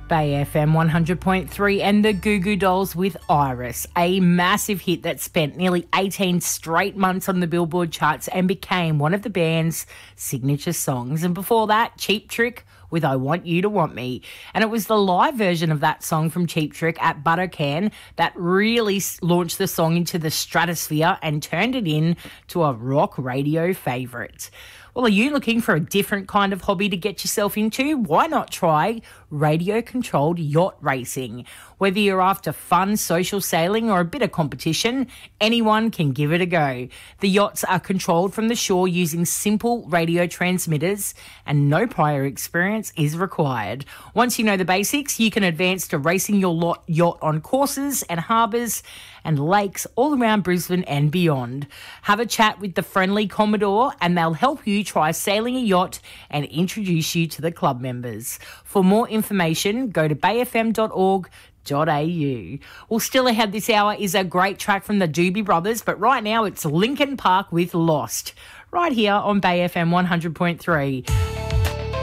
Bay FM 100.3 and the Goo Goo Dolls with Iris, a massive hit that spent nearly 18 straight months on the Billboard charts and became one of the band's signature songs. And before that, Cheap Trick with I Want You to Want Me. And it was the live version of that song from Cheap Trick at Budokan that really launched the song into the stratosphere and turned it into a rock radio favourite. Well, are you looking for a different kind of hobby to get yourself into? Why not try radio-controlled yacht racing? Whether you're after fun social sailing or a bit of competition, anyone can give it a go. The yachts are controlled from the shore using simple radio transmitters and no prior experience is required. Once you know the basics, you can advance to racing your yacht on courses and harbours and lakes all around Brisbane and beyond. Have a chat with the friendly Commodore and they'll help you try sailing a yacht and introduce you to the club members. For more information, go to bayfm.org.au. Well, still ahead this hour is a great track from the Doobie Brothers, but right now it's Linkin Park with Lost, right here on Bay FM 100.3.